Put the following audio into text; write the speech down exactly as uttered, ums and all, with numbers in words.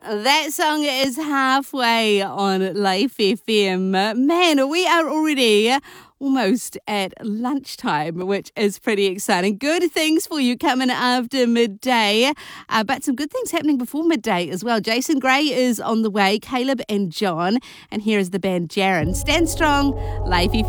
That song is halfway on Life F M. Man, we are already almost at lunchtime, which is pretty exciting. Good things for you coming after midday, uh, but some good things happening before midday as well. Jason Gray is on the way, Caleb and John, and here is the band Jaron. Stand strong, Life F M.